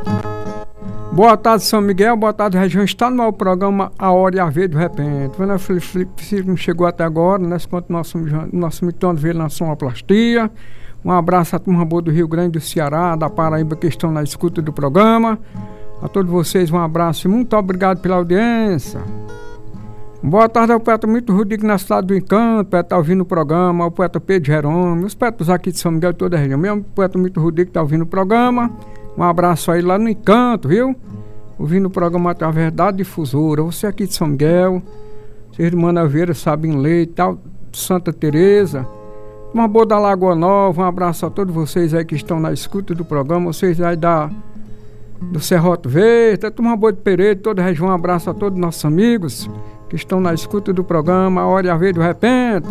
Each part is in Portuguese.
Boa tarde, São Miguel, boa tarde, região. Está no ar o programa A Hora e a Vez, de repente. Quando a Felipe não chegou até agora, nesse ponto, nosso amigo Tony veio na sonoplastia. Um abraço à turma boa do Rio Grande do Ceará, da Paraíba, que estão na escuta do programa. A todos vocês, um abraço e muito obrigado pela audiência. Boa tarde ao poeta Milton Rodrigues na cidade do Encanto, o poeta está ouvindo o programa, ao poeta Pedro Jerônimo, os poetas aqui de São Miguel e toda a região. Mesmo o poeta Milton Rodrigues está ouvindo o programa. Um abraço aí lá no Encanto, viu? Ouvindo o programa através da difusora. Você aqui de São Miguel, vocês de Manaveira, Sabim Leite, tal, Santa Teresa, uma boa da Lagoa Nova. Um abraço a todos vocês aí que estão na escuta do programa, vocês aí do Serrote Verde, uma boa de Pereira, toda a região. Um abraço a todos os nossos amigos que estão na escuta do programa A Hora e a Vez, de repente.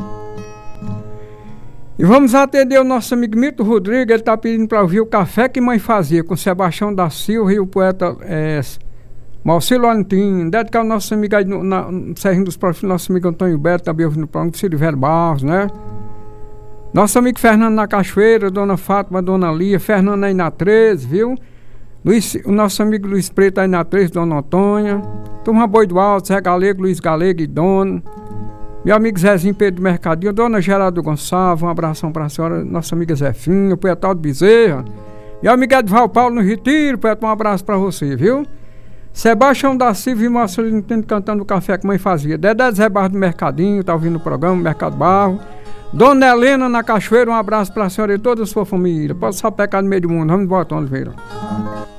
E vamos atender o nosso amigo Milton Rodrigues. Ele está pedindo para ouvir o Café que Mãe Fazia, com Sebastião da Silva e o poeta Marcelo Valentim. Dedicar o nosso amigo aí no Serrinho dos Profis, nosso amigo Antônio Beto, também ouvindo o programa, Silvério Barros, né? Nosso amigo Fernando na Cachoeira, Dona Fátima, Dona Lia, Fernando aí na 13, viu? O nosso amigo Luiz Preto aí na 13, Dona Antônia. Turma Boi do Alto, Zé Galego, Luiz Galego e Dona. Meu amigo Zezinho Pedro do Mercadinho, Dona Geraldo Gonçalves, um abração para a senhora, nossa amiga Zefinha, o poeta de Bezerra. Meu amigo Edval Paulo no Retiro, poeta, um abraço para você, viu? Sebastião da Silva e Marcelino cantando o Café que Mãe Fazia. Dedé Zé Barro do Mercadinho, tá ouvindo o programa, Mercado Barro. Dona Helena na Cachoeira, um abraço para a senhora e toda a sua família. Pode só pecar no meio do mundo, vamos embora, Tom Oliveira.